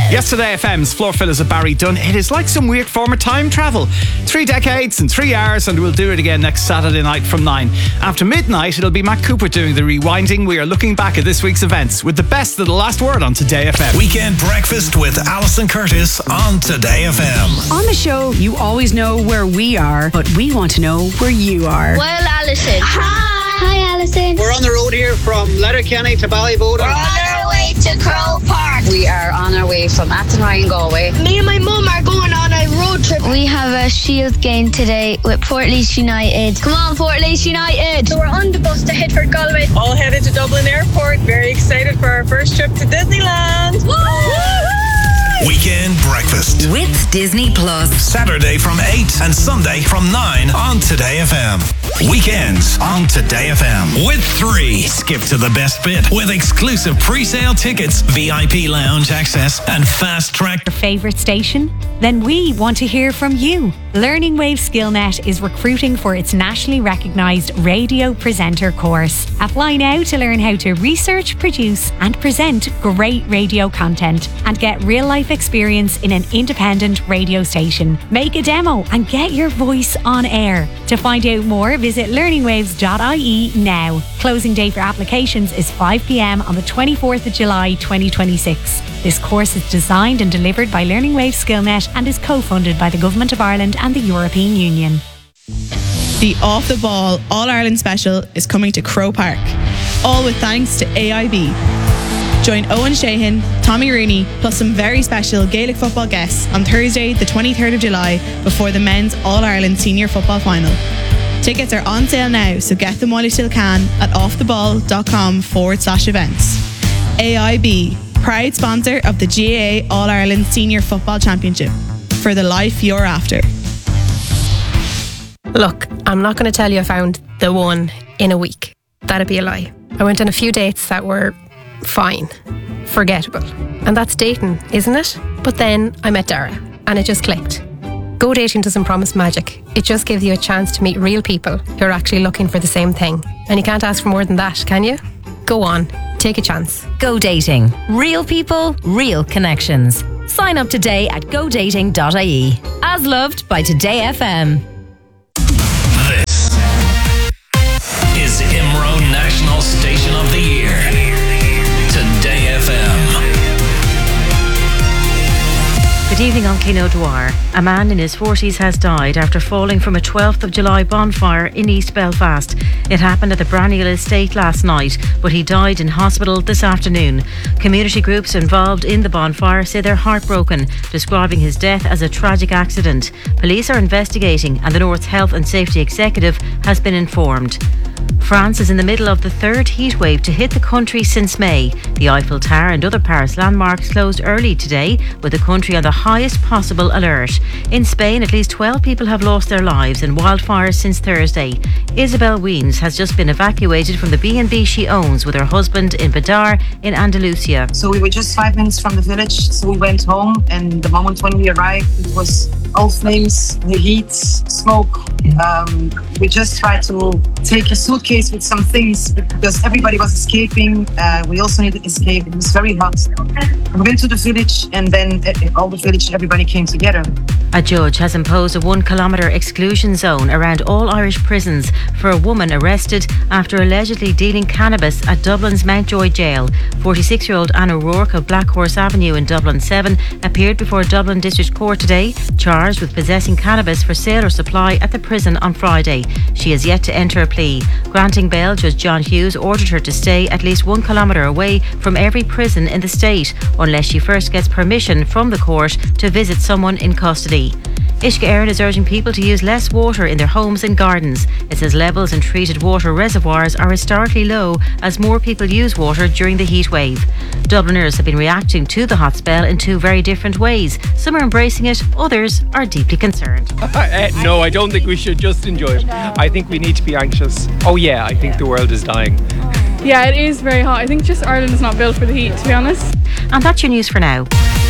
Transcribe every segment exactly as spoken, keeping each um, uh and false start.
Yesterday F M's Floor Fillers of Barry Dunn. It is like some weird form of time travel. Three decades and three hours, and we'll do it again next Saturday night from nine. After midnight, it'll be Matt Cooper doing the rewinding. We are looking back at this week's events with the best of the last word on Today F M. Weekend breakfast with Alison Curtis on Today F M. On the show, you always know where we are, but we want to know where you are. Well, Alison. Hi. Hi, Alison. We're on the road here from Letterkenny to Ballyboden. We're on our way to Crow Park. We are on our way from Athenry and Galway. Me and my mum are going on a road trip. We have a Shield game today with Portlaoise United. Come on, Portlaoise United. So we're on the bus to Headford, Galway. All headed to Dublin Airport. Very excited for our first trip to Disneyland. Woo! Weekend breakfast with Disney Plus. Saturday from eight and Sunday from nine on Today F M. Weekends on Today F M with three. Skip to the best bit with exclusive pre-sale tickets, V I P lounge access and fast track. Your favourite station? Then we want to hear from you. Learning Wave SkillNet is recruiting for its nationally recognised radio presenter course. Apply now to learn how to research, produce and present great radio content and get real life experience in an independent radio station. Make a demo and get your voice on air. To find out more, visit learning waves dot I E now. Closing date for applications is five p.m. on the twenty-fourth of July twenty twenty-six. This course is designed and delivered by Learning Wave SkillNet and is co-funded by the Government of Ireland and the European Union. The Off the Ball All-Ireland Special is coming to Crow Park, all with thanks to A I B. Join Owen Shahan, Tommy Rooney, plus some very special Gaelic football guests on Thursday, the twenty-third of July, before the men's All-Ireland Senior Football Final. Tickets are on sale now, so get them while you still can at offtheball.com forward slash events. A I B, proud sponsor of the G A A All-Ireland Senior Football Championship. For the life you're after. Look, I'm not going to tell you I found the one in a week. That'd be a lie. I went on a few dates that were fine, forgettable. And that's dating, isn't it? But then I met Dara and it just clicked. Go dating doesn't promise magic. It just gives you a chance to meet real people who are actually looking for the same thing. And you can't ask for more than that, can you? Go on, take a chance. Go dating. Real people, real connections. Sign up today at go dating dot I E. As loved by Today F M. This is I M R O National Station of the Year. Today F M. Good evening on Kino Dwar. A man in his forties has died after falling from a twelfth of July bonfire in East Belfast. It happened at the Branniel estate last night, but he died in hospital this afternoon. Community groups involved in the bonfire say they're heartbroken, describing his death as a tragic accident. Police are investigating and the North's Health and Safety Executive has been informed. France is in the middle of the third heatwave to hit the country since May. The Eiffel Tower and other Paris landmarks closed early today, with the country on the highest possible alert. In Spain, at least twelve people have lost their lives in wildfires since Thursday. Isabel Weens has just been evacuated from the B and B she owns with her husband in Badar in Andalusia. So we were just five minutes from the village, so we went home, and the moment when we arrived, it was all flames, the heat, smoke. Um, we just tried to take a suitcase with some things because everybody was escaping. Uh, we also needed to escape. It was very hot. We went to the village, and then all the village, everybody came together. A judge has imposed a one kilometre exclusion zone around all Irish prisons for a woman arrested after allegedly dealing cannabis at Dublin's Mountjoy jail. forty-six-year-old Anna Rourke of Black Horse Avenue in Dublin seven appeared before Dublin District Court today, charged with possessing cannabis for sale or supply at the prison on Friday. She has yet to enter a plea. Granting bail, Judge John Hughes ordered her to stay at least one kilometre away from every prison in the state, unless she first gets permission from the court to visit someone in custody. Uisce Éireann is urging people to use less water in their homes and gardens. It says levels in treated water reservoirs are historically low as more people use water during the heat wave. Dubliners have been reacting to the hot spell in two very different ways. Some are embracing it, others are deeply concerned. Uh, no, I don't think we should just enjoy it. I think we need to be anxious. Oh yeah, I think the world is dying. Yeah, it is very hot. I think just Ireland is not built for the heat, to be honest. And that's your news for now.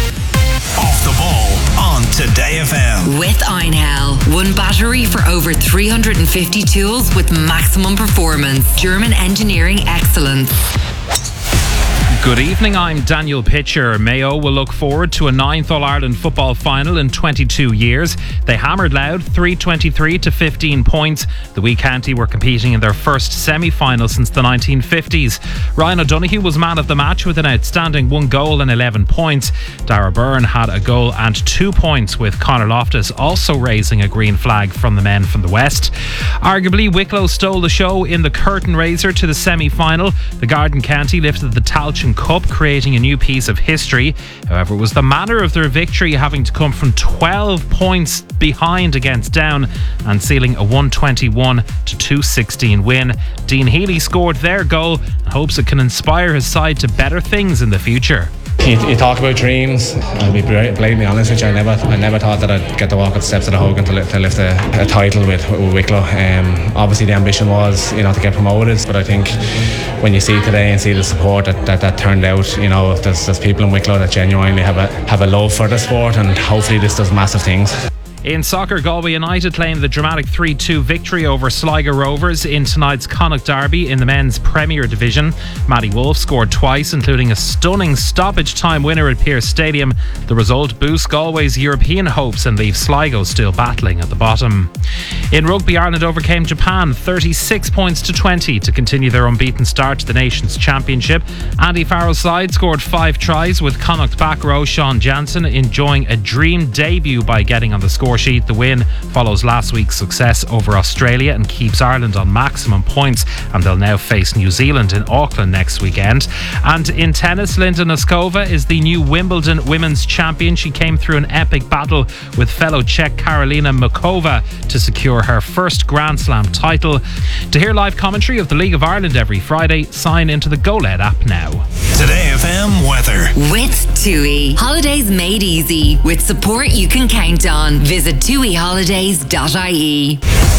Off the Ball on Today F M. With Einhell. One battery for over three hundred fifty tools with maximum performance. German engineering excellence. Good evening, I'm Daniel Pitcher. Mayo will look forward to a ninth All-Ireland football final in twenty-two years. They hammered Louth three twenty-three to fifteen points. The wee county were competing in their first semi-final since the nineteen fifties. Ryan O'Donoghue was man of the match with an outstanding one goal and eleven points. Dara Byrne had a goal and two points, with Conor Loftus also raising a green flag from the men from the west. Arguably, Wicklow stole the show in the curtain raiser to the semi-final. The Garden County lifted the Tailteann Cup, creating a new piece of history. However, it was the manner of their victory, having to come from twelve points behind against Down and sealing a one twenty-one to two sixteen win. Dean Healy scored their goal and hopes it can inspire his side to better things in the future. You, you talk about dreams. I'll be blatantly honest with you. I never, I never thought that I'd get to walk up the steps of the Hogan to, to lift a, a title with, with Wicklow. Um, obviously, the ambition was, you know, to get promoted. But I think when you see today and see the support that, that, that turned out, you know, there's, there's people in Wicklow that genuinely have a have a love for the sport, and hopefully this does massive things. In soccer, Galway United claimed the dramatic three two victory over Sligo Rovers in tonight's Connacht Derby in the men's Premier Division. Matty Wolf scored twice, including a stunning stoppage time winner at Pearse Stadium. The result boosts Galway's European hopes and leaves Sligo still battling at the bottom. In rugby, Ireland overcame Japan thirty-six points to twenty to continue their unbeaten start to the Nations Championship. Andy Farrell's side scored five tries, with Connacht back row Sean Jansen enjoying a dream debut by getting on the score sheet. The win follows last week's success over Australia and keeps Ireland on maximum points, and they'll now face New Zealand in Auckland next weekend. And in tennis, Linda Noskova is the new Wimbledon women's champion. She came through an epic battle with fellow Czech Karolina Mukova to secure her first Grand Slam title. To hear live commentary of the League of Ireland every Friday, sign into the GoLed app now. Today F M weather. With TUI. Holidays made easy with support you can count on. Visit tui holidays dot I E.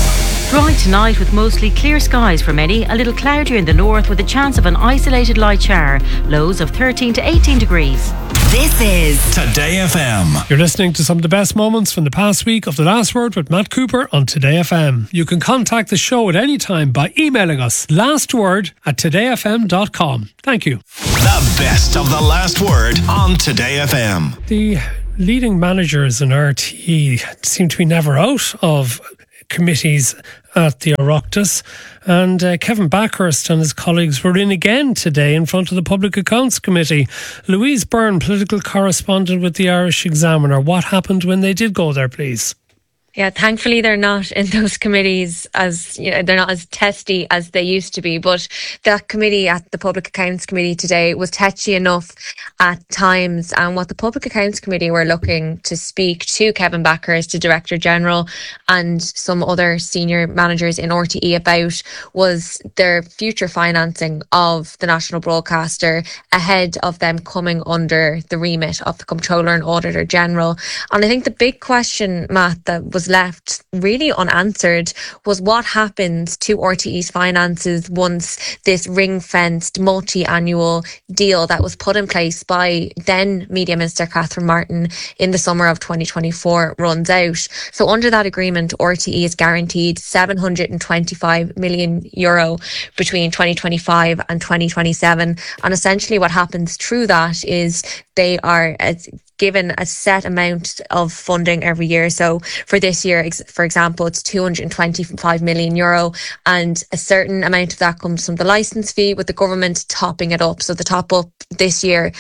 Dry tonight with mostly clear skies for many. A little cloudier in the north with a chance of an isolated light shower. Lows of thirteen to eighteen degrees. This is Today F M. You're listening to some of the best moments from the past week of The Last Word with Matt Cooper on Today F M. You can contact the show at any time by emailing us lastword at today f m dot com. Thank you. The best of The Last Word on Today F M. The leading managers in R T E seem to be never out of committees at the Oireachtas, and uh, Kevin Backhurst and his colleagues were in again today in front of the Public Accounts Committee. Louise Byrne, political correspondent with the Irish Examiner. What happened when they did go there, please? Yeah, thankfully they're not in those committees as, you know, they're not as testy as they used to be. But that committee at the Public Accounts Committee today was tetchy enough at times. And what the Public Accounts Committee were looking to speak to Kevin Backhurst, the Director General, and some other senior managers in R T E about was their future financing of the national broadcaster ahead of them coming under the remit of the Comptroller and Auditor General. And I think the big question, Matt, that was left really unanswered was what happens to R T E's finances once this ring-fenced multi-annual deal that was put in place by then Media Minister Catherine Martin in the summer of twenty twenty-four runs out. So under that agreement, R T E is guaranteed seven hundred twenty-five million euro between twenty twenty-five and twenty twenty-seven. And essentially what happens through that is they are uh, given a set amount of funding every year. So for this year, for example, it's two hundred twenty-five million euro, and a certain amount of that comes from the licence fee, with the government topping it up. So the top up this year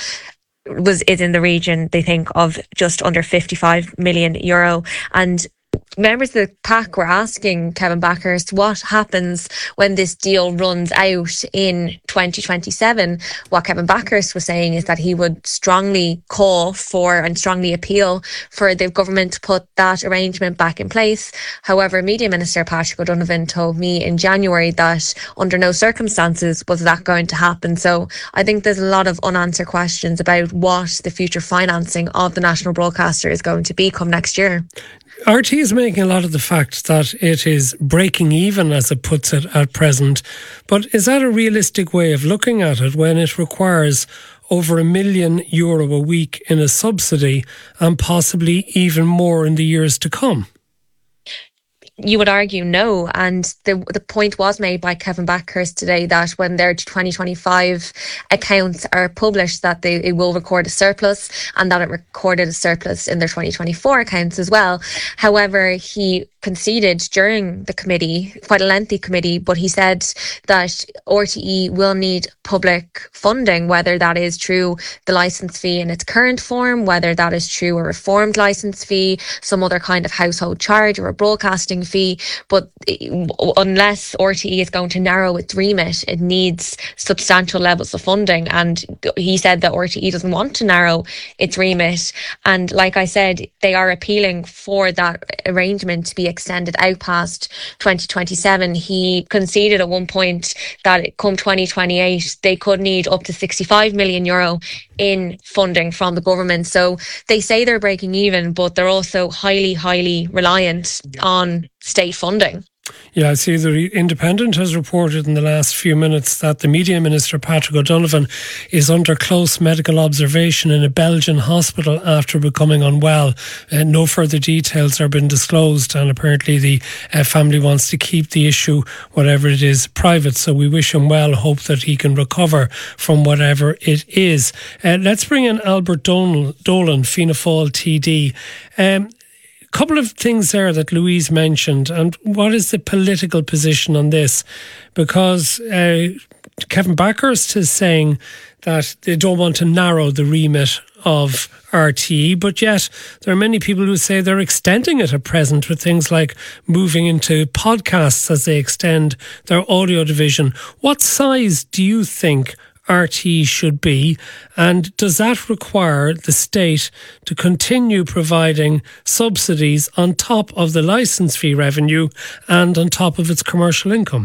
was is in the region, they think, of just under fifty-five million euro. And members of the pack were asking Kevin Backhurst what happens when this deal runs out in twenty twenty-seven. What Kevin Backhurst was saying is that he would strongly call for and strongly appeal for the government to put that arrangement back in place. However, Media Minister Patrick O'Donovan told me in January that under no circumstances was that going to happen. So I think there's a lot of unanswered questions about what the future financing of the national broadcaster is going to be come next year. R T is making a lot of the fact that it is breaking even, as it puts it, at present. But is that a realistic way of looking at it when it requires over a million euro a week in a subsidy and possibly even more in the years to come? you would argue no. And the the point was made by Kevin Backhurst today that when their twenty twenty-five accounts are published, that they it will record a surplus, and that it recorded a surplus in their twenty twenty-four accounts as well. However, he conceded during the committee, quite a lengthy committee, but he said that R T E will need public funding, whether that is through the licence fee in its current form, whether that is through a reformed licence fee, some other kind of household charge or a broadcasting fee. But unless R T E is going to narrow its remit, it needs substantial levels of funding. And he said that R T E doesn't want to narrow its remit. And like I said, they are appealing for that arrangement to be extended out past twenty twenty-seven. He conceded at one point that come twenty twenty-eight, they could need up to sixty-five million euro in funding from the government. So they say they're breaking even, but they're also highly, highly reliant on state funding. Yeah, I see the Independent has reported in the last few minutes that the Media Minister, Patrick O'Donovan, is under close medical observation in a Belgian hospital after becoming unwell. Uh, no further details are been disclosed, and apparently the uh, family wants to keep the issue, whatever it is, private. So we wish him well, hope that he can recover from whatever it is. Uh, let's bring in Albert Dolan, Dolan Fianna Fáil T D. Um, couple of things there that Louise mentioned, and what is the political position on this? Because uh, Kevin Backhurst is saying that they don't want to narrow the remit of R T E, but yet there are many people who say they're extending it at present with things like moving into podcasts as they extend their audio division. What size do you think R T E should be, and does that require the state to continue providing subsidies on top of the licence fee revenue and on top of its commercial income?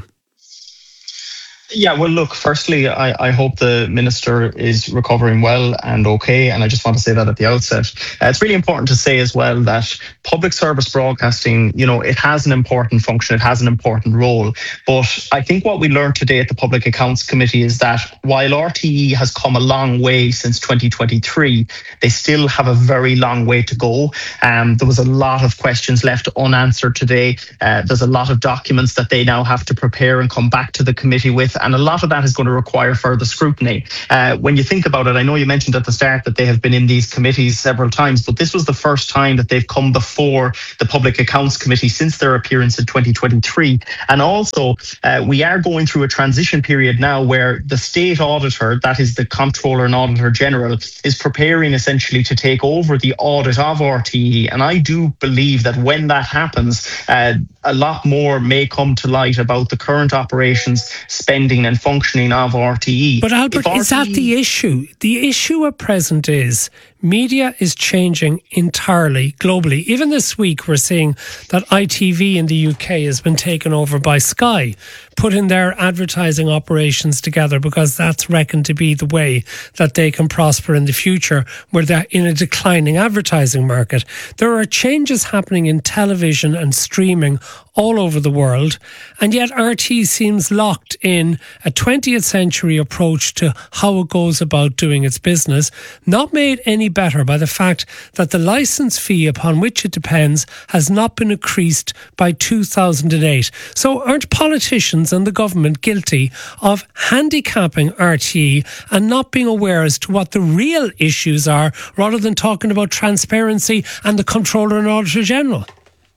Yeah, well, look, firstly, I, I hope the Minister is recovering well and okay, and I just want to say that at the outset. Uh, it's really important to say as well that public service broadcasting, you know, it has an important function, it has an important role, but I think what we learned today at the Public Accounts Committee is that while R T E has come a long way since twenty twenty-three, they still have a very long way to go. Um, there was a lot of questions left unanswered today. Uh, there's a lot of documents that they now have to prepare and come back to the committee with, and a lot of that is going to require further scrutiny. Uh, when you think about it, I know you mentioned at the start that they have been in these committees several times, but this was the first time that they've come before the Public Accounts Committee since their appearance in twenty twenty-three. And also, uh, we are going through a transition period now where the state auditor, that is the Comptroller and Auditor General, is preparing essentially to take over the audit of R T E. And I do believe that when that happens, uh, a lot more may come to light about the current operations, spending and functioning of R T E. But Albert, is that the issue? The issue at present is media is changing entirely globally. Even this week, we're seeing that I T V in the U K has been taken over by Sky, putting their advertising operations together because that's reckoned to be the way that they can prosper in the future, where they're in a declining advertising market. There are changes happening in television and streaming all over the world, and yet R T E seems locked in a twentieth century approach to how it goes about doing its business, not made any better by the fact that the licence fee upon which it depends has not been increased by two thousand eight. So aren't politicians and the government guilty of handicapping R T E and not being aware as to what the real issues are, rather than talking about transparency and the Comptroller and Auditor General?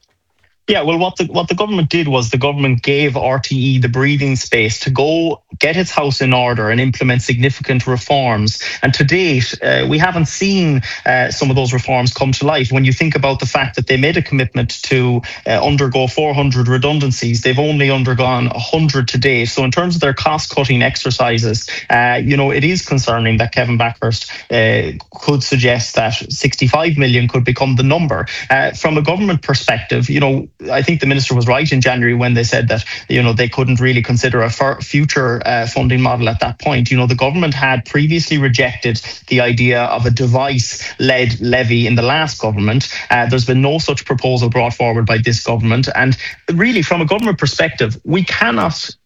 Yeah, well, what the what the government did was the government gave R T E the breathing space to go get its house in order and implement significant reforms. And to date, uh, we haven't seen uh, some of those reforms come to light. When you think about the fact that they made a commitment to uh, undergo four hundred redundancies, they've only undergone one hundred to date. So in terms of their cost-cutting exercises, uh, you know, it is concerning that Kevin Backhurst uh, could suggest that sixty-five million could become the number. Uh, from a government perspective, you know, I think the Minister was right in January when they said that, you know, they couldn't really consider a future uh, funding model at that point. You know, the government had previously rejected the idea of a device-led levy in the last government. Uh, there's been no such proposal brought forward by this government. And really, from a government perspective, we cannot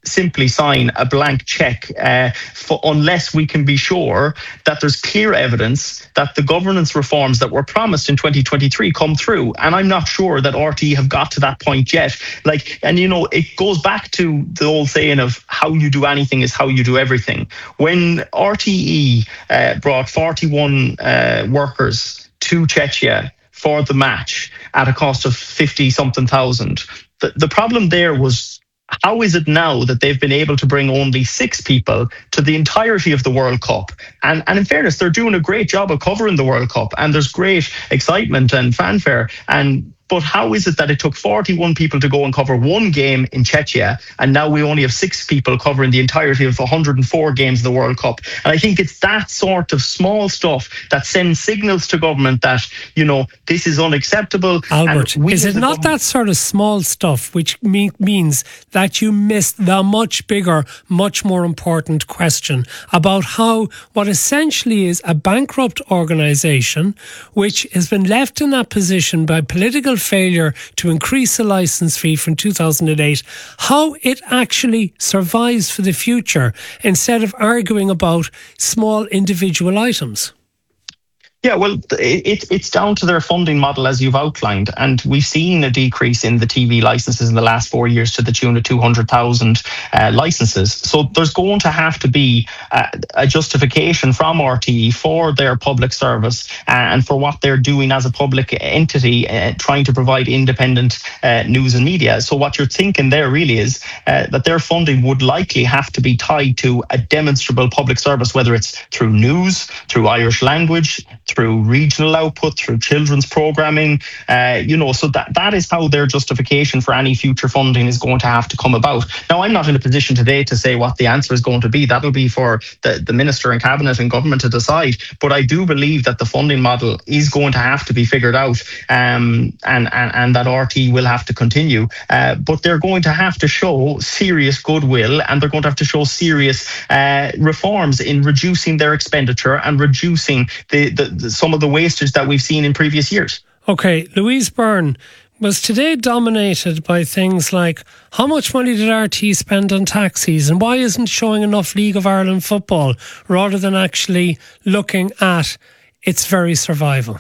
simply sign a blank check uh, for, unless we can be sure that there's clear evidence that the governance reforms that were promised in twenty twenty-three come through. And I'm not sure that R T E have got to that point yet. Like, and you know, it goes back to the old saying of how you do anything is how you do everything. When R T E uh, brought forty-one uh, workers to Czechia for the match at a cost of fifty something thousand, the, the problem there was, how is it now that they've been able to bring only six people to the entirety of the World Cup? And, and in fairness, they're doing a great job of covering the World Cup, and there's great excitement and fanfare. And but how is it that it took forty-one people to go and cover one game in Czechia, and now we only have six people covering the entirety of one hundred four games of the World Cup? And I think it's that sort of small stuff that sends signals to government that, you know, this is unacceptable. Albert, is it not that sort of small stuff which me- means that you missed the much bigger, much more important question about how what essentially is a bankrupt organisation, which has been left in that position by political failure to increase the licence fee from two thousand eight, how it actually survives for the future instead of arguing about small individual items? Yeah, well, it, it's down to their funding model, as you've outlined. And we've seen a decrease in the T V licences in the last four years to the tune of two hundred thousand uh, licences. So there's going to have to be uh, a justification from R T E for their public service and for what they're doing as a public entity, uh, trying to provide independent uh, news and media. So what you're thinking there really is uh, that their funding would likely have to be tied to a demonstrable public service, whether it's through news, through Irish language, through regional output, through children's programming, uh, you know, so that, that is how their justification for any future funding is going to have to come about. Now, I'm not in a position today to say what the answer is going to be. That'll be for the, the Minister and Cabinet and Government to decide. But I do believe that the funding model is going to have to be figured out, um, and, and, and that R T E will have to continue. Uh, but they're going to have to show serious goodwill, and they're going to have to show serious uh, reforms in reducing their expenditure and reducing the, the some of the wastage that we've seen in previous years. Okay, Louise Byrne, was today dominated by things like how much money did R T E spend on taxis and why isn't showing enough League of Ireland football, rather than actually looking at its very survival?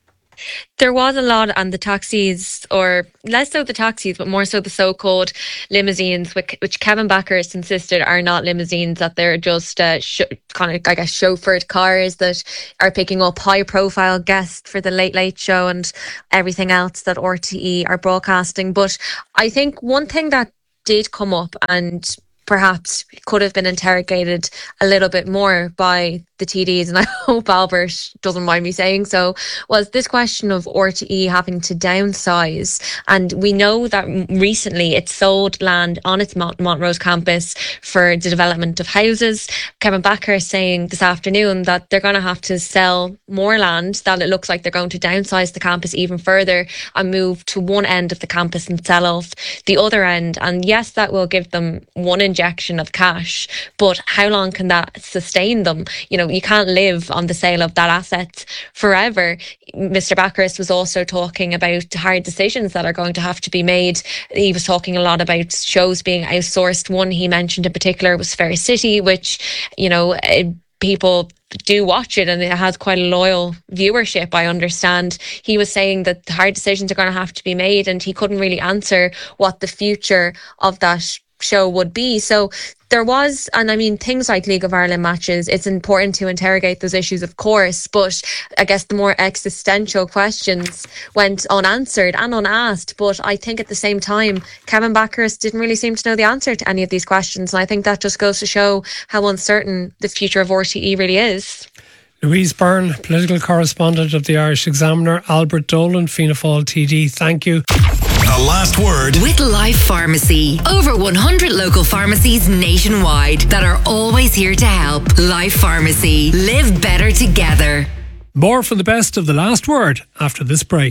There was a lot on the taxis, or less so the taxis, but more so the so-called limousines, which, which Kevin Bakhurst insisted are not limousines, that they're just uh, sh- kind of, I guess, chauffeured cars that are picking up high-profile guests for the Late Late Show and everything else that R T E are broadcasting. But I think one thing that did come up, and perhaps could have been interrogated a little bit more by the T Ds, and I hope Albert doesn't mind me saying so, was this question of R T E having to downsize. And we know that recently it sold land on its Mont- Montrose campus for the development of houses. Kevin Bakhurst saying this afternoon that they're going to have to sell more land, that it looks like they're going to downsize the campus even further and move to one end of the campus and sell off the other end. And yes, that will give them one injection of cash, but how long can that sustain them? You know, you can't live on the sale of that asset forever. Mister Bakhurst was also talking about hard decisions that are going to have to be made. He was talking a lot about shows being outsourced. One he mentioned in particular was Fair City, which, you know, it, people do watch it and it has quite a loyal viewership, I understand. He was saying that hard decisions are going to have to be made, and he couldn't really answer what the future of that show would be. So there was, and I mean, things like League of Ireland matches, it's important to interrogate those issues, of course, but I guess the more existential questions went unanswered and unasked. But I think at the same time, Kevin Bakhurst didn't really seem to know the answer to any of these questions. And I think that just goes to show how uncertain the future of R T E really is. Louise Byrne, political correspondent of the Irish Examiner. Albert Dolan, Fianna Fáil T D, thank you. The last word with Life Pharmacy. Over one hundred local pharmacies nationwide that are always here to help. Life Pharmacy. Live better together. More from the best of The Last Word after this break.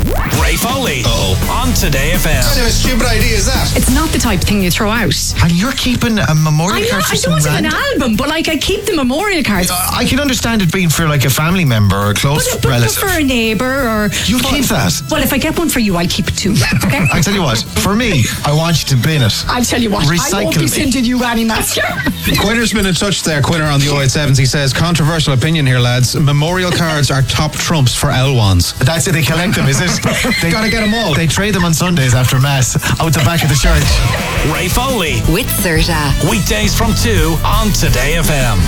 Ray Foley. Uh-oh. On Today F M. What kind of a stupid idea is that? It's not the type of thing you throw out. And you're keeping a memorial I, card for I some don't have an random- album, but like I keep the memorial cards. I can understand it being for like a family member or a close But, but, but relative. for a neighbour or... You'll keep that. Well, if I get one for you, I'll keep it too. Okay? I tell you what, for me, I want you to bin it. I'll tell you what, I Recycle won't be me. sending you any master. Quinner's been in touch there, Quinner on the oh eight sevens. He says, controversial opinion here, lads. Memorial cards are top trumps for L ones. That's it, they collect them, is it? They gotta get them all. They trade them on Sundays after Mass, out the back of the church. Ray Foley. With Serta. Weekdays from two on Today F M.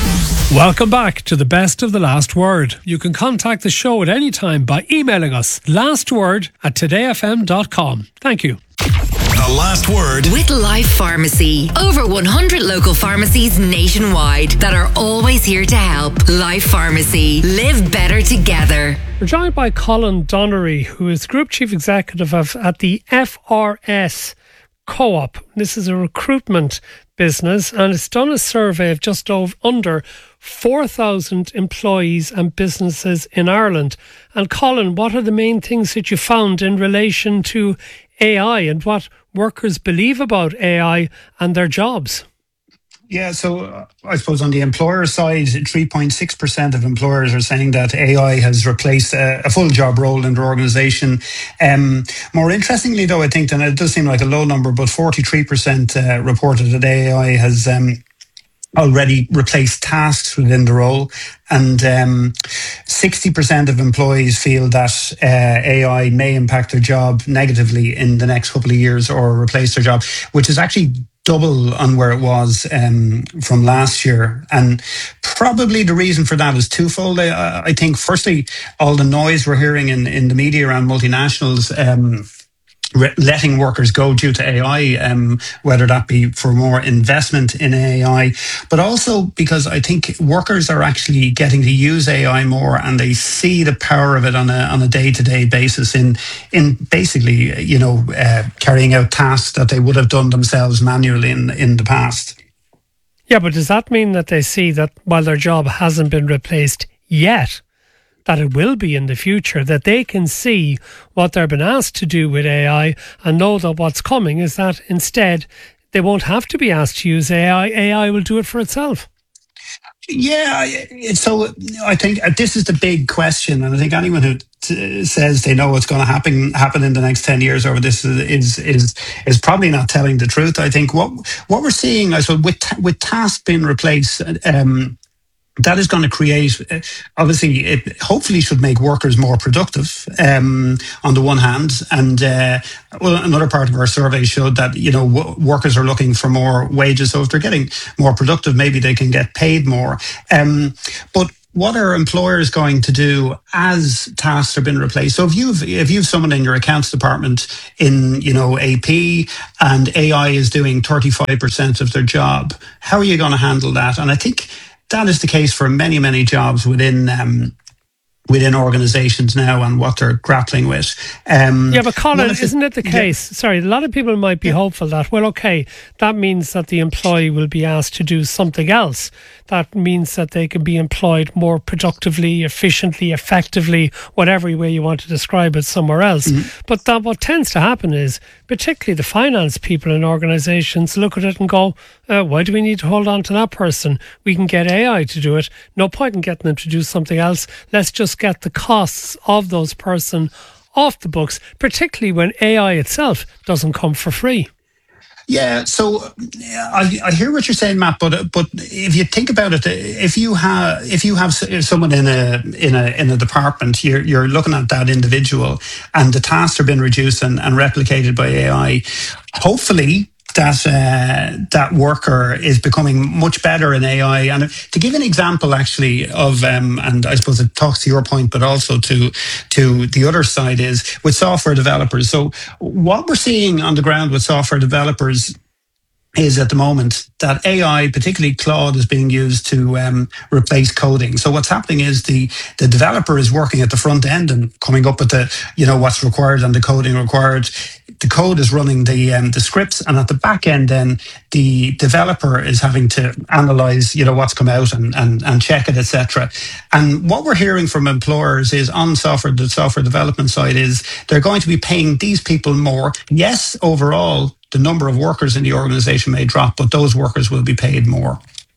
Welcome back to the Best of the Last Word. You can contact the show at any time by emailing us lastword at today f m dot com. Thank you. The Last Word. With Life Pharmacy. Over one hundred local pharmacies nationwide that are always here to help. Life Pharmacy. Live better together. We're joined by Colin Donnery, who is Group Chief Executive of, at the F R S Co-op. This is a recruitment business, and it's done a survey of just over under four thousand employees and businesses in Ireland. And Colin, what are the main things that you found in relation to A I and what workers believe about A I and their jobs? Yeah, so uh, I suppose on the employer side, three point six percent of employers are saying that A I has replaced a, a full job role in their organisation. Um, more interestingly, though, I think, and it does seem like a low number, but forty-three percent uh, reported that A I has um, already replaced tasks within the role. And um, sixty percent of employees feel that uh, A I may impact their job negatively in the next couple of years or replace their job, which is actually double on where it was um, from last year. And probably the reason for that is twofold. I, I think, firstly, all the noise we're hearing in, in the media around multinationals um, re- letting workers go due to A I, um, whether that be for more investment in A I, but also because I think workers are actually getting to use A I more, and they see the power of it on a on a day to day basis in in basically, you know, uh, carrying out tasks that they would have done themselves manually in in the past. Yeah, but does that mean that they see that while their job hasn't been replaced yet, that it will be in the future, that they can see what they've been asked to do with A I and know that what's coming is that instead they won't have to be asked to use A I. A I will do it for itself. Yeah, so I think this is the big question, and I think anyone who t- says they know what's going to happen happen in the next ten years over this is is is probably not telling the truth. I think what what we're seeing, I suppose, with with tasks being replaced, um, that is going to create, obviously, it hopefully should make workers more productive um, on the one hand. And uh, well, another part of our survey showed that, you know, w- workers are looking for more wages. So if they're getting more productive, maybe they can get paid more. Um, but what are employers going to do as tasks have been replaced? So if you've if you've someone in your accounts department in, you know, A P, and A I is doing thirty-five percent of their job, how are you going to handle that? And I think that is the case for many, many jobs within um, within organisations now, and what they're grappling with. Um, yeah, but Colin, the, isn't it the case? Yeah. Sorry, a lot of people might be yeah. hopeful that, well, okay, that means that the employee will be asked to do something else. That means that they can be employed more productively, efficiently, effectively, whatever way you want to describe it, somewhere else. Mm-hmm. But that what tends to happen is, particularly the finance people in organisations look at it and go, uh, why do we need to hold on to that person? We can get A I to do it. No point in getting them to do something else. Let's just get the costs of those person off the books, particularly when A I itself doesn't come for free. Yeah, so I, I hear what you're saying, Matt. But but if you think about it, if you have if you have someone in a in a in a department, you're you're looking at that individual, and the tasks are being reduced and, and replicated by A I. Hopefully, that uh, that worker is becoming much better in A I. And to give an example, actually, of um, and I suppose it talks to your point, but also to to the other side, is with software developers. So what we're seeing on the ground with software developers is at the moment that A I, particularly Claude, is being used to um, replace coding. So what's happening is the the developer is working at the front end and coming up with the, you know, what's required and the coding required. The code is running the um, the scripts, and at the back end, then the developer is having to analyze, you know, what's come out and and, and check it, et cetera. And what we're hearing from employers is on software, the software development side, is they're going to be paying these people more. Yes, overall, the number of workers in the organisation may drop, but those workers will be paid more.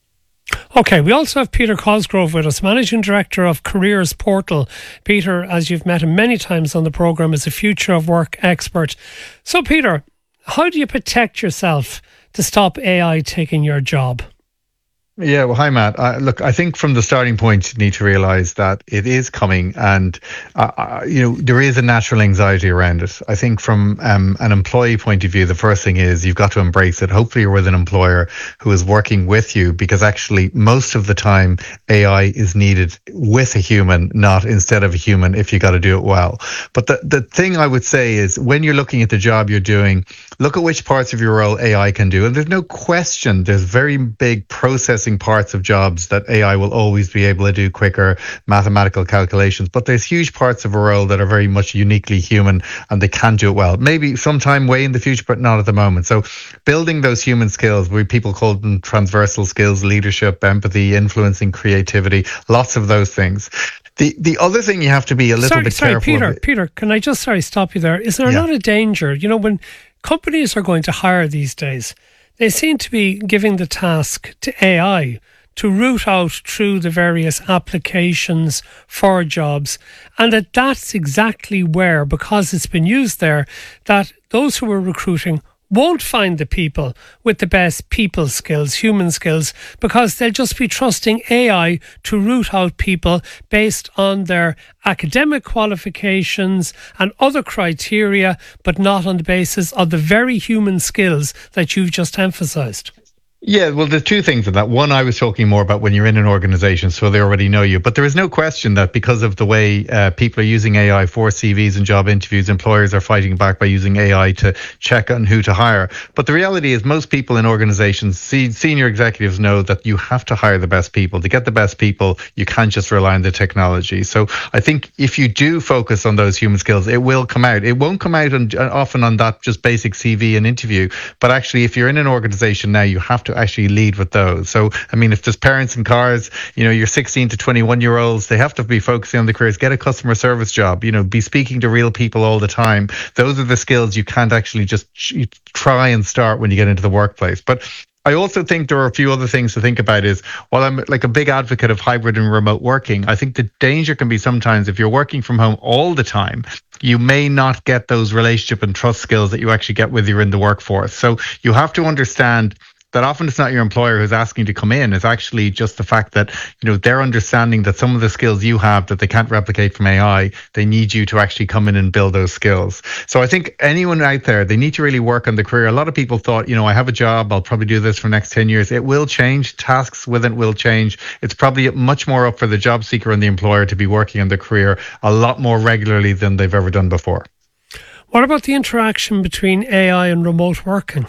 Okay, we also have Peter Cosgrove with us, Managing Director of Careers Portal. Peter, as you've met him many times on the programme, is a future of work expert. So, Peter, how do you protect yourself to stop A I taking your job? Yeah, well, hi, Matt. Uh, look, I think from the starting point, you need to realise that it is coming, and uh, uh, you know there is a natural anxiety around it. I think from um, an employee point of view, the first thing is you've got to embrace it. Hopefully, you're with an employer who is working with you, because actually, most of the time, A I is needed with a human, not instead of a human. If you got to do it well. But the the thing I would say is, when you're looking at the job you're doing, look at which parts of your role A I can do, and there's no question there's very big process parts of jobs that A I will always be able to do quicker, mathematical calculations, but there's huge parts of a role that are very much uniquely human and they can do it well. Maybe sometime way in the future, but not at the moment. So building those human skills, we people call them transversal skills, leadership, empathy, influencing, creativity, lots of those things. The the other thing you have to be a little sorry, bit sorry, careful Peter, of. Peter, can I just sorry stop you there? Is there Yeah. not a danger, you know, when companies are going to hire these days, they seem to be giving the task to A I to root out through the various applications for jobs, and that that's exactly where, because it's been used there, that those who are recruiting won't find the people with the best people skills, human skills, because they'll just be trusting A I to root out people based on their academic qualifications and other criteria, but not on the basis of the very human skills that you've just emphasised. Yeah, well, there's two things in that. One, I was talking more about when you're in an organization, so they already know you. But there is no question that because of the way uh, people are using A I for C Vs and job interviews, employers are fighting back by using A I to check on who to hire. But the reality is most people in organizations, senior executives, know that you have to hire the best people. To get the best people, you can't just rely on the technology. So I think if you do focus on those human skills, it will come out. It won't come out on, often on that just basic C V and interview. But actually, if you're in an organization now, you have to actually lead with those. So, I mean, if there's parents in cars, you know, your sixteen to twenty-one year olds, they have to be focusing on the careers, get a customer service job, you know, be speaking to real people all the time. Those are the skills you can't actually just try and start when you get into the workplace. But I also think there are a few other things to think about is, while I'm like a big advocate of hybrid and remote working, I think the danger can be sometimes if you're working from home all the time, you may not get those relationship and trust skills that you actually get when you're in the workforce. So you have to understand that often it's not your employer who's asking to come in. It's actually just the fact that, you know, they're understanding that some of the skills you have that they can't replicate from A I, they need you to actually come in and build those skills. So I think anyone out there, they need to really work on the career. A lot of people thought, you know, I have a job, I'll probably do this for the next ten years. It will change. Tasks with it will change. It's probably much more up for the job seeker and the employer to be working on their career a lot more regularly than they've ever done before. What about the interaction between A I and remote working?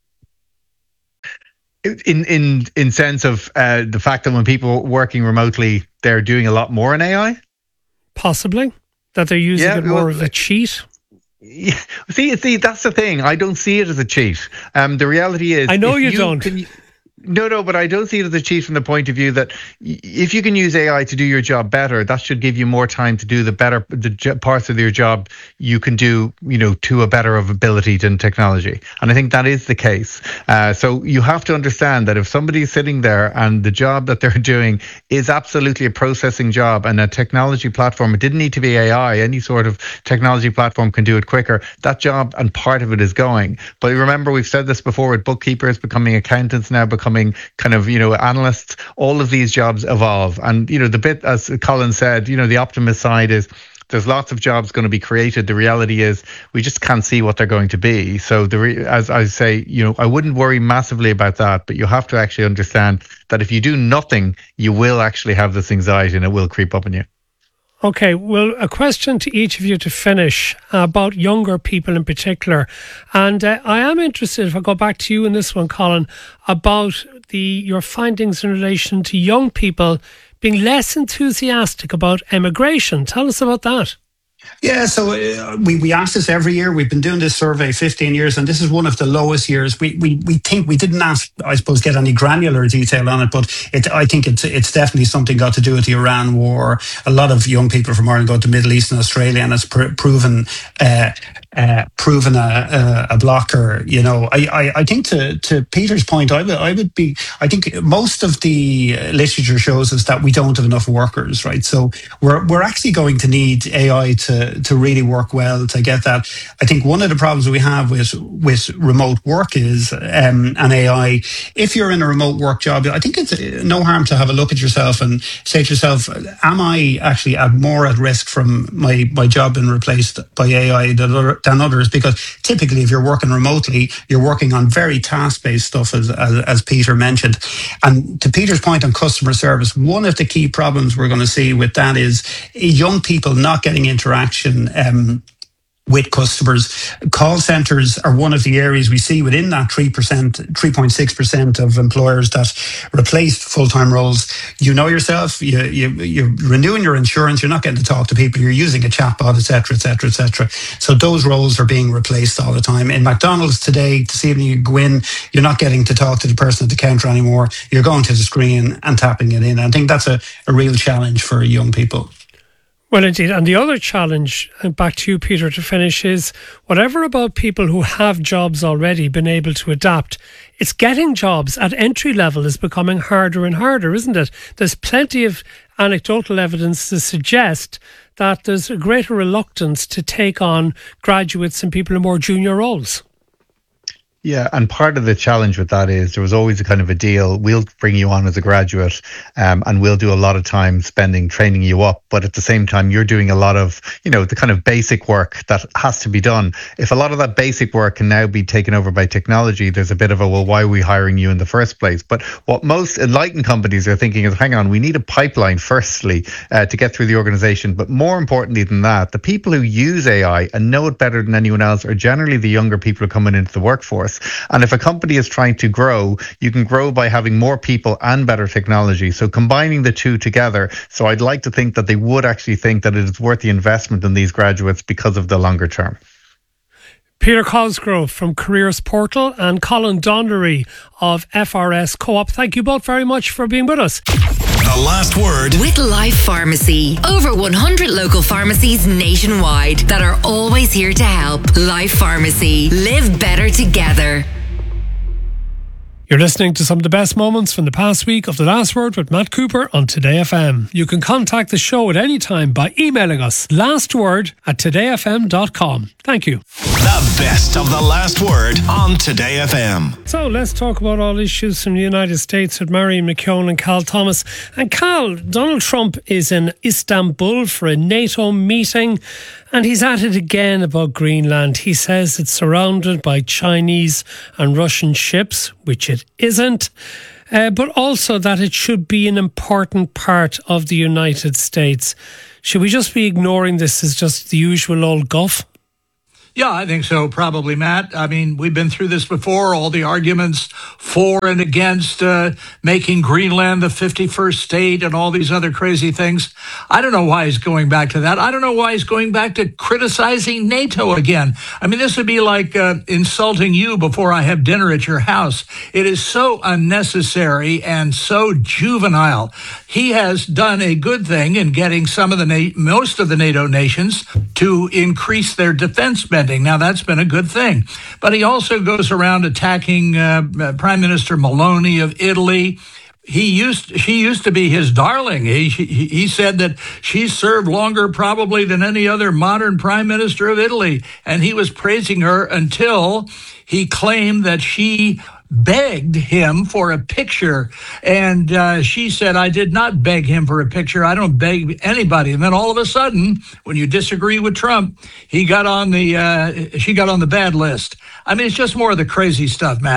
In in in sense of uh, the fact that when people are working remotely, they're doing a lot more in A I? Possibly. That they're using Yeah, it more well, of a cheat? Yeah. See, see, that's the thing. I don't see it as a cheat. Um, the reality is... I know if you don't. Can, no, no, but I don't see it as a cheat from the point of view that y- if you can use A I to do your job better, that should give you more time to do the better the j- parts of your job you can do, you know, to a better of ability than technology. And I think that is the case. Uh, so you have to understand that if somebody's sitting there and the job that they're doing is absolutely a processing job and a technology platform, it didn't need to be A I, any sort of technology platform can do it quicker, that job and part of it is going. But remember, we've said this before with bookkeepers becoming accountants now, becoming kind of, you know, analysts, all of these jobs evolve. And, you know, the bit, as Colin said, you know, the optimist side is there's lots of jobs going to be created. The reality is we just can't see what they're going to be. So the re- as I say, you know, I wouldn't worry massively about that, but you have to actually understand that if you do nothing, you will actually have this anxiety and it will creep up on you. Okay, well, a question to each of you to finish about younger people in particular. And uh, I am interested, if I go back to you in this one, Colin, about the your findings in relation to young people being less enthusiastic about emigration. Tell us about that. Yeah, so uh, we, we ask this every year. We've been doing this survey fifteen years, and this is one of the lowest years. We we, we think we didn't ask, I suppose, get any granular detail on it, but it, I think it's it's definitely something got to do with the Iran war. A lot of young people from Ireland go to Middle East and Australia, and it's pr- proven uh, uh, proven a, a, a blocker. You know, I, I, I think to to Peter's point, I would I would be. I think most of the literature shows us that we don't have enough workers, right? So we're we're actually going to need A I to. to really work well to get that. I think one of the problems we have with with remote work is um, and A I. If you're in a remote work job, I think it's no harm to have a look at yourself and say to yourself, am I actually at more at risk from my, my job being replaced by A I than, other, than others? Because typically if you're working remotely, you're working on very task-based stuff, as, as, as Peter mentioned. And to Peter's point on customer service, one of the key problems we're going to see with that is young people not getting interaction Um, with customers. Call centres are one of the areas we see within that three percent, three point six percent of employers that replaced full-time roles. You know yourself, you, you, you're renewing your insurance, you're not getting to talk to people, you're using a chatbot, et cetera, et cetera, et cetera. So those roles are being replaced all the time. In McDonald's today, this evening you go in, you're not getting to talk to the person at the counter anymore. You're going to the screen and tapping it in. I think that's a, a real challenge for young people. Well, indeed. And the other challenge, and back to you, Peter, to finish, is whatever about people who have jobs already been able to adapt, it's getting jobs at entry level is becoming harder and harder, isn't it? There's plenty of anecdotal evidence to suggest that there's a greater reluctance to take on graduates and people in more junior roles. Yeah, and part of the challenge with that is there was always a kind of a deal. We'll bring you on as a graduate um, and we'll do a lot of time spending training you up. But at the same time, you're doing a lot of, you know, the kind of basic work that has to be done. If a lot of that basic work can now be taken over by technology, there's a bit of a, well, why are we hiring you in the first place? But what most enlightened companies are thinking is, hang on, we need a pipeline firstly uh, to get through the organization. But more importantly than that, the people who use A I and know it better than anyone else are generally the younger people who are coming into the workforce. And if a company is trying to grow, you can grow by having more people and better technology. So combining the two together. So I'd like to think that they would actually think that it is worth the investment in these graduates because of the longer term. Peter Cosgrove from Careers Portal and Colin Donnery of F R S Co-op. Thank you both very much for being with us. The last word with Life Pharmacy. Over one hundred local pharmacies nationwide that are always here to help. Life Pharmacy. Live better together. You're listening to some of the best moments from the past week of The Last Word with Matt Cooper on Today F M. You can contact the show at any time by emailing us lastword at today f m dot com. Thank you. The best of The Last Word on Today F M. So let's talk about all issues from the United States with Marion McKeown and Cal Thomas. And Cal, Donald Trump is in Istanbul for a NATO meeting and he's at it again about Greenland. He says it's surrounded by Chinese and Russian ships, which it isn't, uh, but also that it should be an important part of the United States. Should we just be ignoring this as just the usual old guff? Yeah, I think so, probably, Matt. I mean, we've been through this before, all the arguments for and against uh, making Greenland the fifty-first state and all these other crazy things. I don't know why he's going back to that. I don't know why he's going back to criticizing NATO again. I mean, this would be like uh, insulting you before I have dinner at your house. It is so unnecessary and so juvenile. He has done a good thing in getting some of the na- most of the NATO nations to increase their defense spending. Now, that's been a good thing. But he also goes around attacking uh, Prime Minister Meloni of Italy. He used, she used to be his darling. He, he, he said that she served longer probably than any other modern prime minister of Italy. And he was praising her until he claimed that she begged him for a picture. And uh, she said, I did not beg him for a picture. I don't beg anybody. And then all of a sudden, when you disagree with Trump, he got on the, uh, she got on the bad list. I mean, it's just more of the crazy stuff, Matt.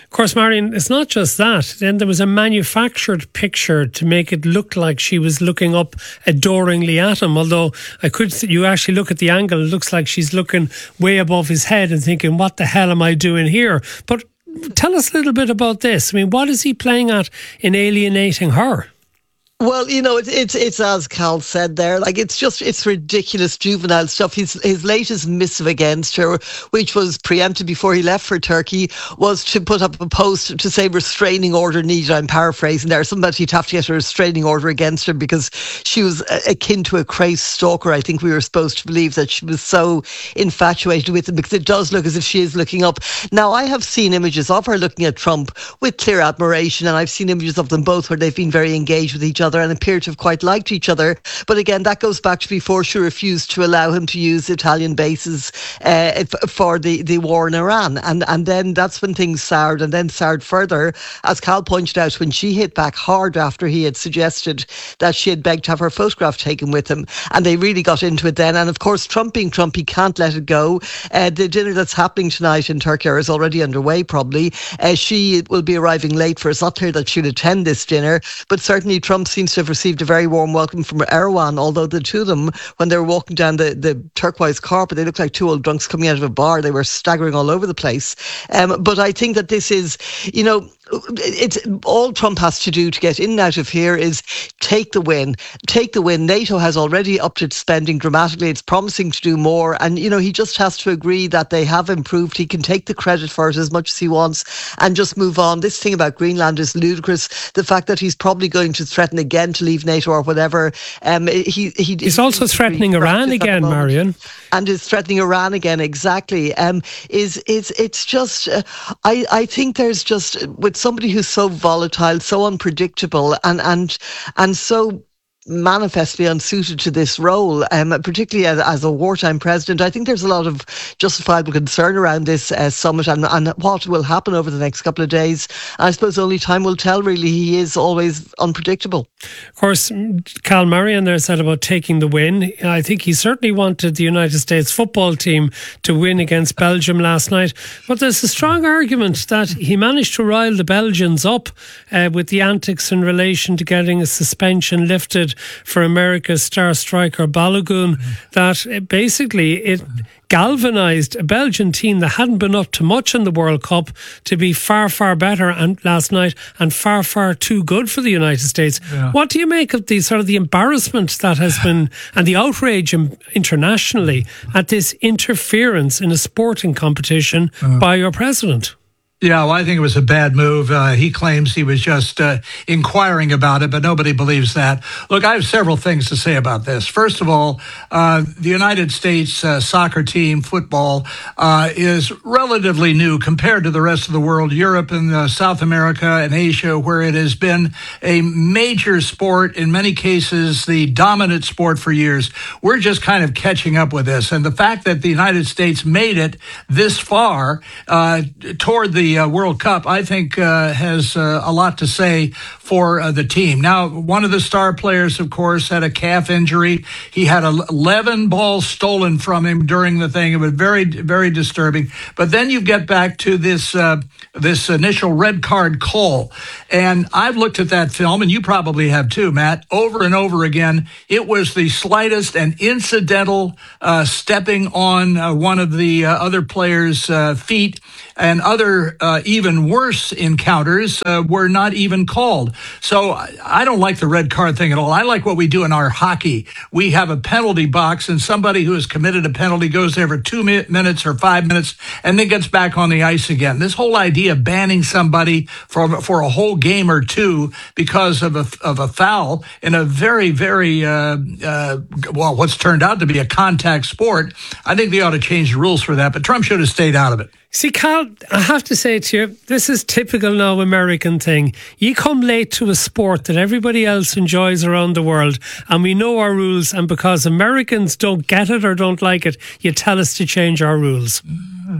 Of course, Marion, it's not just that. Then there was a manufactured picture to make it look like she was looking up adoringly at him. Although I could, you actually look at the angle, it looks like she's looking way above his head and thinking, what the hell am I doing here? But tell us a little bit about this. I mean, what is he playing at in alienating her? Well, you know, it's it's it's as Cal said there. Like, it's just it's ridiculous juvenile stuff. His his latest missive against her, which was preempted before he left for Turkey, was to put up a post to say restraining order needed. I'm paraphrasing there. Somebody he'd have to get a restraining order against her because she was akin to a crazed stalker. I think we were supposed to believe that she was so infatuated with him, because it does look as if she is looking up. Now, I have seen images of her looking at Trump with clear admiration, and I've seen images of them both where they've been very engaged with each other and appear to have quite liked each other. But again, that goes back to before she refused to allow him to use Italian bases uh, for the, the war in Iran. And and then that's when things soured, and then soured further, as Cal pointed out, when she hit back hard after he had suggested that she had begged to have her photograph taken with him. And they really got into it then. And of course, Trump being Trump, he can't let it go. Uh, the dinner that's happening tonight in Turkey, or is already underway probably, uh, she will be arriving late for. It's not clear that she'll attend this dinner, but certainly Trump seems to have received a very warm welcome from Erdogan, although the two of them, when they were walking down the, the turquoise carpet, they looked like two old drunks coming out of a bar. They were staggering all over the place. Um, but I think that this is, you know, it's all Trump has to do to get in and out of here is take the win. Take the win. NATO has already upped its spending dramatically. It's promising to do more. And, you know, he just has to agree that they have improved. He can take the credit for it as much as he wants and just move on. This thing about Greenland is ludicrous. The fact that he's probably going to threaten again to leave NATO or whatever. Um, he, he He's also threatening Iran again, Marion. And is threatening Iran again, exactly. Um, is is it's just, uh, I, I think there's just, with somebody who's so volatile, so unpredictable, and and and so manifestly unsuited to this role, um, particularly as, as a wartime president, I think there's a lot of justifiable concern around this uh, summit and, and what will happen over the next couple of days. I suppose only time will tell, really. He is always unpredictable. Of course, Cal Marion there said about taking the win. I think he certainly wanted the United States football team to win against Belgium last night. But there's a strong argument that he managed to rile the Belgians up uh, with the antics in relation to getting a suspension lifted for America's star striker Balogun, mm. that basically it galvanised a Belgian team that hadn't been up to much in the World Cup to be far, far better and last night and far, far too good for the United States. Yeah. What do you make of the sort of the embarrassment that has been and the outrage internationally at this interference in a sporting competition uh. by your president? Yeah, well, I think it was a bad move. Uh, he claims he was just uh, inquiring about it, but nobody believes that. Look, I have several things to say about this. First of all, uh, the United States uh, soccer team, football, uh, is relatively new compared to the rest of the world, Europe and uh, South America and Asia, where it has been a major sport, in many cases the dominant sport for years. We're just kind of catching up with this. And the fact that the United States made it this far uh, toward the Uh, World Cup, I think, uh, has uh, a lot to say for uh, the team. Now, one of the star players, of course, had a calf injury. He had eleven balls stolen from him during the thing. It was very, very disturbing. But then you get back to this uh, this initial red card call. And I've looked at that film, and you probably have too, Matt, over and over again. It was the slightest and incidental uh, stepping on uh, one of the uh, other players' uh, feet, and other uh, even worse encounters uh, were not even called. So I don't like the red card thing at all. I like what we do in our hockey. We have a penalty box, and somebody who has committed a penalty goes there for two mi- minutes or five minutes and then gets back on the ice again. This whole idea of banning somebody for for a whole game or two because of a, of a foul in a very, very, uh, uh, well, what's turned out to be a contact sport, I think they ought to change the rules for that. But Trump should have stayed out of it. See, Cal, I have to say to you, this is typical now American thing. You come late to a sport that everybody else enjoys around the world, and we know our rules, and because Americans don't get it or don't like it, you tell us to change our rules.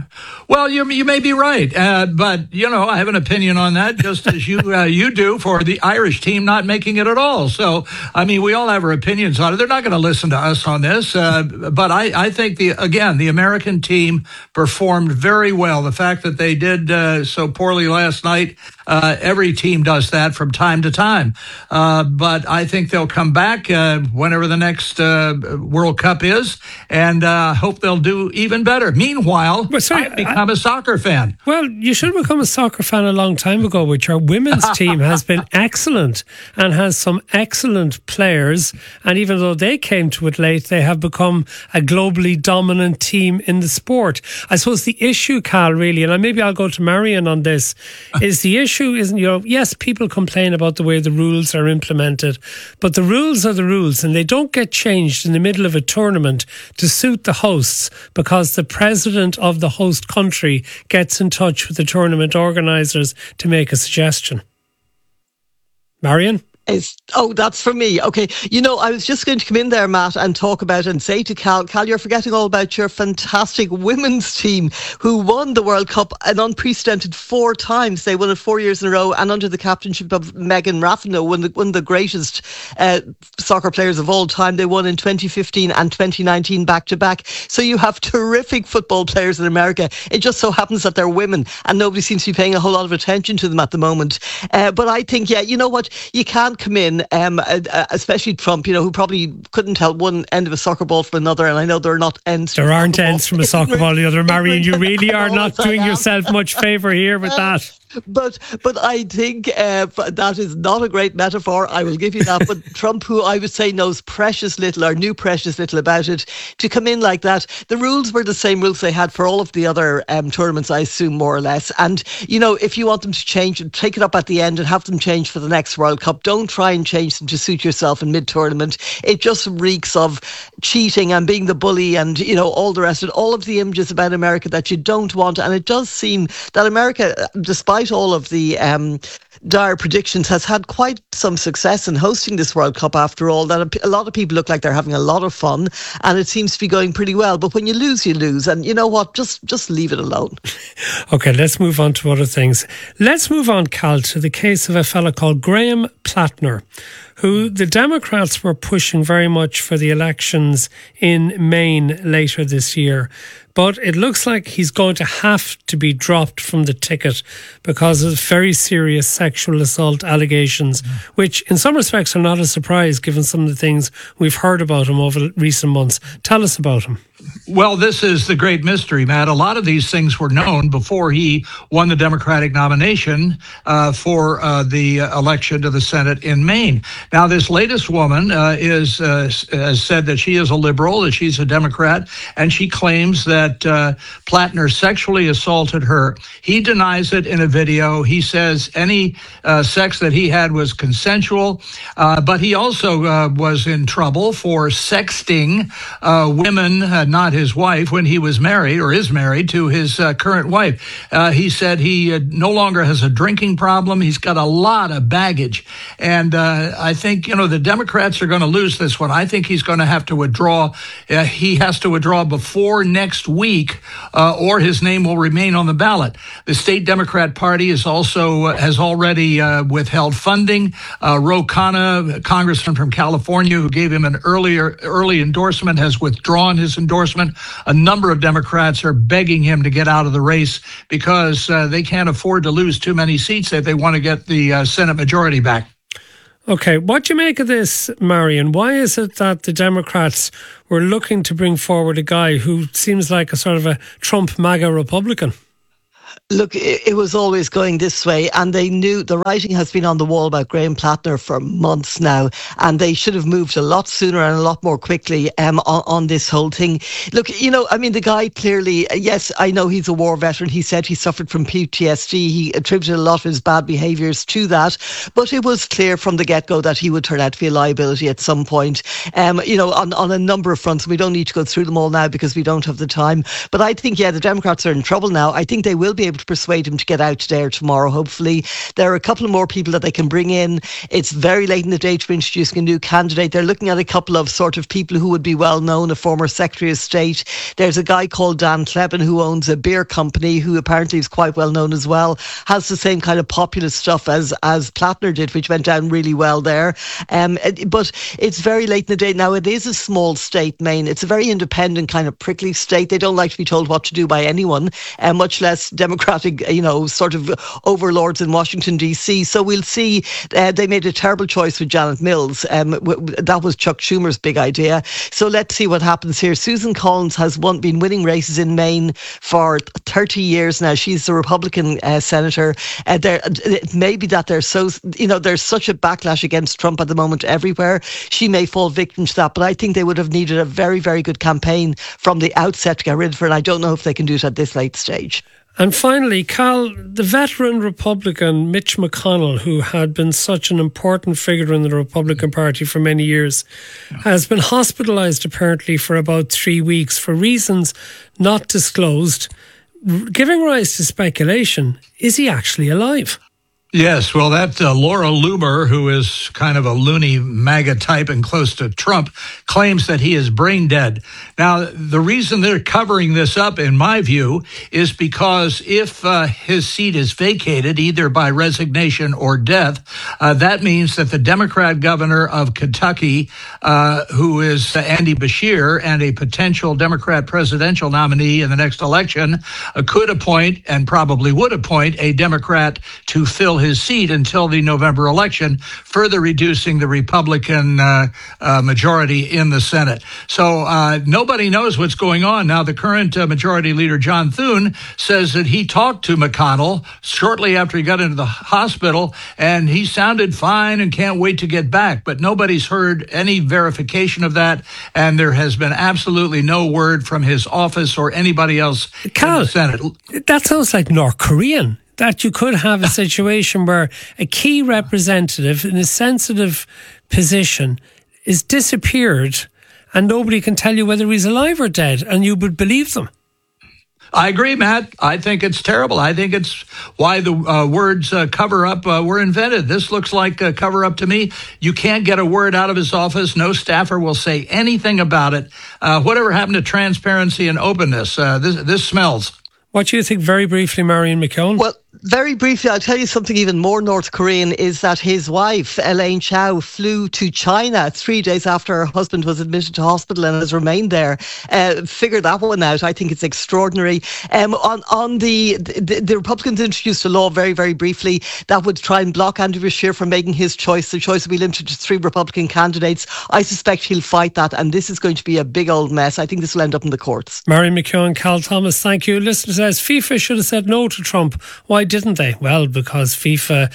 Well, you you may be right, uh, but you know I have an opinion on that, just as you uh, you do for the Irish team not making it at all. So I mean, we all have our opinions on it. They're not going to listen to us on this, uh, but I, I think the again the American team performed very well. The fact that they did uh, so poorly last night, uh, every team does that from time to time. Uh, but I think they'll come back uh, whenever the next uh, World Cup is, and I uh, hope they'll do even better. Meanwhile, But sorry, I've become a soccer fan. Well, you should have become a soccer fan a long time ago, which our women's team has been excellent and has some excellent players. And even though they came to it late, they have become a globally dominant team in the sport. I suppose the issue, Cal, really, and maybe I'll go to Marion on this, is the issue is, you know, yes, people complain about the way the rules are implemented, but the rules are the rules and they don't get changed in the middle of a tournament to suit the hosts because the president of the host country gets in touch with the tournament organisers to make a suggestion. Marion? Is, oh, that's for me. Okay. You know, I was just going to come in there, Matt, and talk about and say to Cal, Cal, you're forgetting all about your fantastic women's team who won the World Cup an unprecedented four times. They won it four years in a row, and under the captainship of Megan Rapinoe, one of the, one of the greatest uh, soccer players of all time. They won in twenty fifteen and twenty nineteen back to back. So you have terrific football players in America. It just so happens that they're women, and nobody seems to be paying a whole lot of attention to them at the moment. Uh, but I think, yeah, you know what? You can't come in, um, uh, especially Trump, you know, who probably couldn't tell one end of a soccer ball from another, and I know there are not ends. There aren't ends from a soccer ball the other, Marion. You really are not doing yourself much favour here with that. But but I think uh, that is not a great metaphor. I will give you that. But Trump, who I would say knows precious little or knew precious little about it, to come in like that, the rules were the same rules they had for all of the other um, tournaments, I assume, more or less. And, you know, if you want them to change, take it up at the end and have them change for the next World Cup. Don't try and change them to suit yourself in mid-tournament. It just reeks of cheating and being the bully and, you know, all the rest of it, all of the images about America that you don't want. And it does seem that America, despite all of the um, dire predictions, has had quite some success in hosting this World Cup after all. That a lot of people look like they're having a lot of fun and it seems to be going pretty well. But when you lose, you lose. And you know what? Just just leave it alone. Okay, let's move on to other things. Let's move on, Cal, to the case of a fella called Graham Plattner, who the Democrats were pushing very much for the elections in Maine later this year. But it looks like he's going to have to be dropped from the ticket because of very serious sexual assault allegations, mm. which in some respects are not a surprise given some of the things we've heard about him over recent months. Tell us about him. Well, this is the great mystery, Matt. A lot of these things were known before he won the Democratic nomination uh, for uh, the election to the Senate in Maine. Now, this latest woman uh, is uh, has said that she is a liberal, that she's a Democrat, and she claims that uh, Plattner sexually assaulted her. He denies it in a video. He says any uh, sex that he had was consensual, uh, but he also uh, was in trouble for sexting uh, women, uh, not his wife, when he was married or is married to his uh, current wife. Uh, he said he uh, no longer has a drinking problem. He's got a lot of baggage. And uh, I think, you know, the Democrats are going to lose this one. I think he's going to have to withdraw. Uh, he has to withdraw before next week uh, or his name will remain on the ballot. The state Democrat Party is also uh, has already uh, withheld funding. Uh, Ro Khanna, a congressman from California who gave him an earlier early endorsement, has withdrawn his endorsement. A number of Democrats are begging him to get out of the race because uh, they can't afford to lose too many seats if they want to get the uh, Senate majority back. Okay, what do you make of this, Marion? Why is it that the Democrats were looking to bring forward a guy who seems like a sort of a Trump MAGA Republican? Look, it was always going this way, and they knew the writing has been on the wall about Graham Plattner for months now, and they should have moved a lot sooner and a lot more quickly um, on, on this whole thing. Look, you know, I mean, the guy clearly, yes, I know he's a war veteran. He said he suffered from P T S D. He attributed a lot of his bad behaviours to that, but it was clear from the get-go that he would turn out to be a liability at some point, um, you know, on, on a number of fronts. We don't need to go through them all now because we don't have the time, but I think, yeah, the Democrats are in trouble now. I think they will be able to persuade him to get out today or tomorrow, hopefully. There are a couple of more people that they can bring in. It's very late in the day to be introducing a new candidate. They're looking at a couple of sort of people who would be well known, a former Secretary of State. There's a guy called Dan Cleben who owns a beer company, who apparently is quite well known as well, has the same kind of populist stuff as, as Plattner did, which went down really well there. Um, but it's very late in the day. Now, it is a small state, Maine. It's a very independent kind of prickly state. They don't like to be told what to do by anyone, and uh, much less democratic, you know, sort of overlords in Washington, D C. So we'll see. Uh, they made a terrible choice with Janet Mills. Um, w- that was Chuck Schumer's big idea. So let's see what happens here. Susan Collins has won, been winning races in Maine for thirty years now. She's the Republican uh, senator. Uh, there, it may be that there's so, you know, there's such a backlash against Trump at the moment everywhere. She may fall victim to that, but I think they would have needed a very, very good campaign from the outset to get rid of her, and I don't know if they can do it at this late stage. And finally, Cal, the veteran Republican Mitch McConnell, who had been such an important figure in the Republican Party for many years, has been hospitalised apparently for about three weeks for reasons not disclosed, giving rise to speculation. Is he actually alive? Yes, well, that uh, Laura Loomer, who is kind of a loony MAGA type and close to Trump, claims that he is brain dead. Now, the reason they're covering this up, in my view, is because if uh, his seat is vacated, either by resignation or death, uh, that means that the Democrat governor of Kentucky, uh, who is uh, Andy Beshear, and a potential Democrat presidential nominee in the next election, uh, could appoint, and probably would appoint, a Democrat to fill his seat until the November election, further reducing the Republican uh, uh, majority in the Senate. So uh, nobody knows what's going on. Now, the current uh, majority leader, John Thune, says that he talked to McConnell shortly after he got into the hospital, and he sounded fine and can't wait to get back. But nobody's heard any verification of that, and there has been absolutely no word from his office or anybody else Cal, in the Senate. That sounds like North Korean. That you could have a situation where a key representative in a sensitive position is disappeared and nobody can tell you whether he's alive or dead, and you would believe them. I agree, Matt. I think it's terrible. I think it's why the uh, words uh, cover up uh, were invented. This looks like a cover up to me. You can't get a word out of his office. No staffer will say anything about it. Uh, whatever happened to transparency and openness? Uh, this, this smells. What do you think, very briefly, Marion McKeown? Well, very briefly, I'll tell you something even more North Korean is that his wife, Elaine Chao, flew to China three days after her husband was admitted to hospital and has remained there. Uh, figure that one out. I think it's extraordinary. Um, on on the, the, the Republicans introduced a law very, very briefly that would try and block Andy Beshear from making his choice. The choice will be limited to three Republican candidates. I suspect he'll fight that, and this is going to be a big old mess. I think this will end up in the courts. Marion McKeown, Cal Thomas, thank you. Listener says FIFA should have said no to Trump. Why didn't they? Well, because FIFA uh,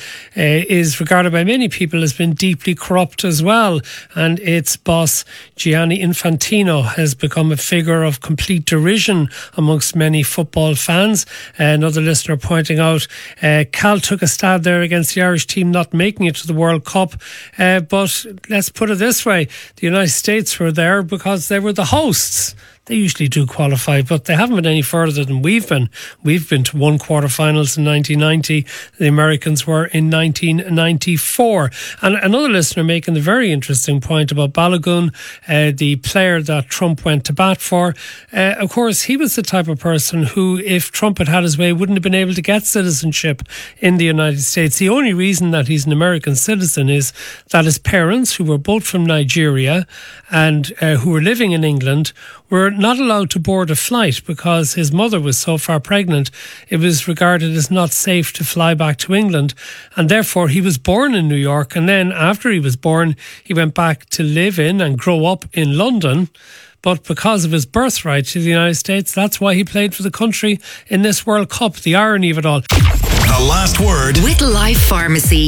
is regarded by many people as being deeply corrupt as well, and its boss Gianni Infantino has become a figure of complete derision amongst many football fans. Uh, another listener pointing out uh, Cal took a stab there against the Irish team not making it to the World Cup, uh, but let's put it this way, the United States were there because they were the hosts. They usually do qualify, but they haven't been any further than we've been. We've been to one quarterfinals in nineteen ninety. The Americans were in nineteen ninety-four. And another listener making the very interesting point about Balogun, uh, the player that Trump went to bat for. Uh, of course, he was the type of person who, if Trump had had his way, wouldn't have been able to get citizenship in the United States. The only reason that he's an American citizen is that his parents, who were both from Nigeria and uh, who were living in England, were not allowed to board a flight because his mother was so far pregnant. It was regarded as not safe to fly back to England, and therefore he was born in New York, and then after he was born he went back to live in and grow up in London. But because of his birthright to the United States, that's why he played for the country in this World Cup. The irony of it all. The last word with Life Pharmacy.